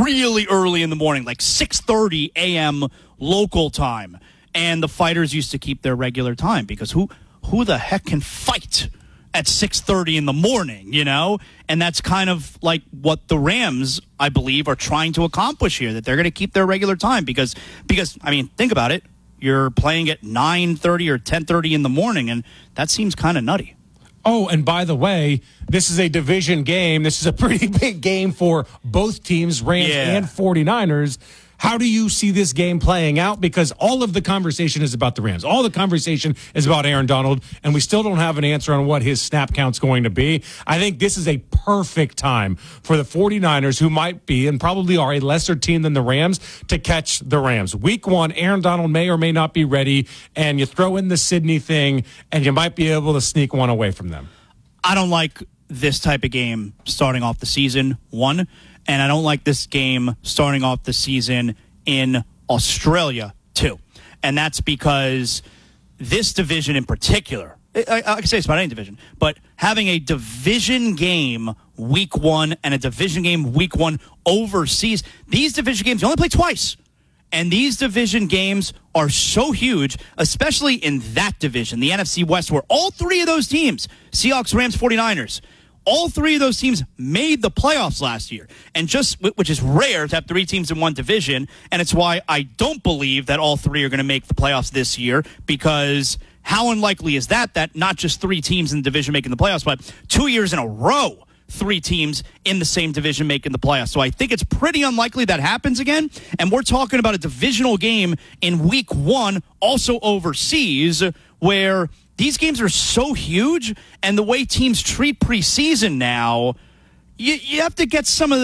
really early in the morning, like 6:30 a.m. local time. And the fighters used to keep their regular time because who the heck can fight at 6:30 in the morning, you know? And that's kind of like what the Rams, I believe, are trying to accomplish here, that they're going to keep their regular time because I mean, think about it. You're playing at 9:30 or 10:30 in the morning, and that seems kind of nutty. Oh, and by the way, this is a division game. This is a pretty big game for both teams, Rams and 49ers. How do you see this game playing out? Because all of the conversation is about the Rams. All the conversation is about Aaron Donald, and we still don't have an answer on what his snap count's going to be. I think this is a perfect time for the 49ers, who might be and probably are a lesser team than the Rams, to catch the Rams. Week 1, Aaron Donald may or may not be ready, and you throw in the Sydney thing, and you might be able to sneak one away from them. I don't like this type of game starting off the season, one. And I don't like this game starting off the season in Australia, too. And that's because this division in particular, I can say it's about any division, but having a division game week 1 and a division game week 1 overseas, these division games, you only play twice. And these division games are so huge, especially in that division, the NFC West, where all three of those teams, Seahawks, Rams, 49ers, all three of those teams made the playoffs last year, and which is rare to have three teams in one division, and it's why I don't believe that all three are going to make the playoffs this year, because how unlikely is that not just three teams in the division making the playoffs, but 2 years in a row, three teams in the same division making the playoffs. So I think it's pretty unlikely that happens again, and we're talking about a divisional game in week 1, also overseas, where these games are so huge, and the way teams treat preseason now, you have to get some of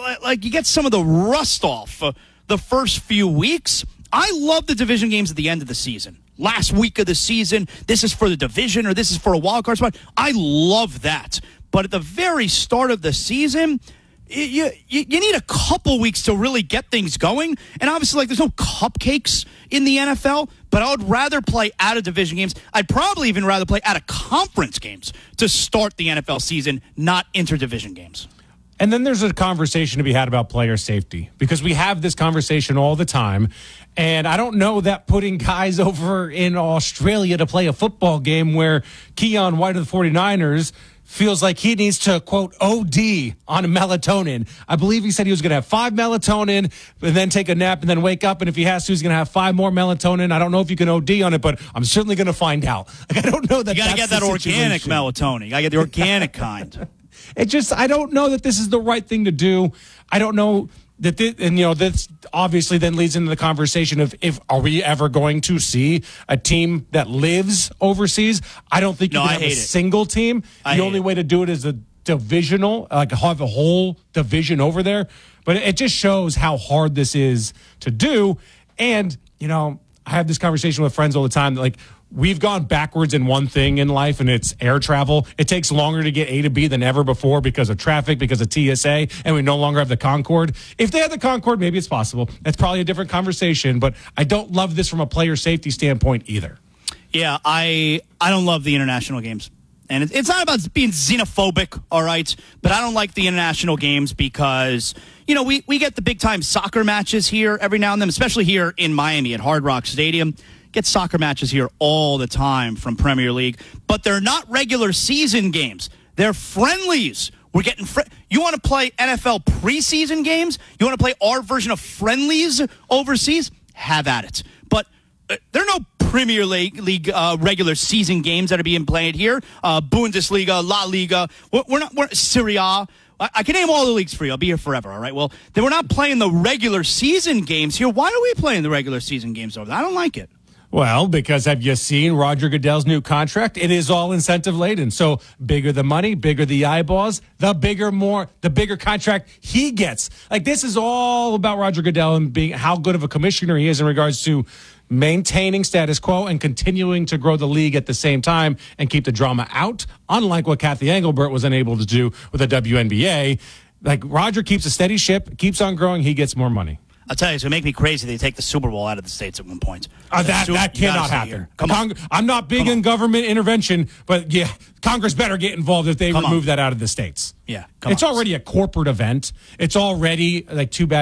the rust off the first few weeks. I love the division games at the end of the season. Last week of the season, this is for the division or this is for a wild card spot. I love that. But at the very start of the season, you need a couple weeks to really get things going. And obviously, there's no cupcakes in the NFL, but I would rather play out of division games. I'd probably even rather play out of conference games to start the NFL season, not interdivision games. And then there's a conversation to be had about player safety, because we have this conversation all the time. And I don't know that putting guys over in Australia to play a football game where Keon White of the 49ers feels like he needs to, quote, OD on melatonin. I believe he said he was going to have 5 melatonin and then take a nap and then wake up. And if he has to, he's going to have 5 more melatonin. I don't know if you can OD on it, but I'm certainly going to find out. I don't know that. You got to get that organic melatonin. You got to get the organic kind. I don't know that this is the right thing to do. I don't know that this obviously then leads into the conversation of are we ever going to see a team that lives overseas? I don't think you can have a single team. The only way to do it is a divisional, like have a whole division over there. But it just shows how hard this is to do. And, I have this conversation with friends all the time that, we've gone backwards in one thing in life, and it's air travel. It takes longer to get A to B than ever before because of traffic, because of TSA, and we no longer have the Concorde. If they had the Concorde, maybe it's possible. That's probably a different conversation, but I don't love this from a player safety standpoint either. Yeah, I don't love the international games. And it's not about being xenophobic, all right? But I don't like the international games because, we get the big-time soccer matches here every now and then, especially here in Miami at Hard Rock Stadium. Get soccer matches here all the time from Premier League, but they're not regular season games. They're friendlies. We're getting you want to play NFL preseason games? You want to play our version of friendlies overseas? Have at it. But there are no Premier League regular season games that are being played here. Bundesliga, La Liga. We're Serie A. I can name all the leagues for you. I'll be here forever, all right? Well, then we're not playing the regular season games here. Why are we playing the regular season games over there? I don't like it. Well, because have you seen Roger Goodell's new contract? It is all incentive laden. So bigger the money, bigger the eyeballs, the bigger contract he gets. This is all about Roger Goodell and being how good of a commissioner he is in regards to maintaining status quo and continuing to grow the league at the same time and keep the drama out, unlike what Kathy Engelbert was unable to do with the WNBA. Roger keeps a steady ship, keeps on growing, he gets more money. I'll tell you, it's going to make me crazy they take the Super Bowl out of the States at one point. That cannot happen. Come on. I'm not big in government intervention, but yeah, Congress better get involved if they remove that out of the States. Yeah, it's already a corporate event. It's already too bad.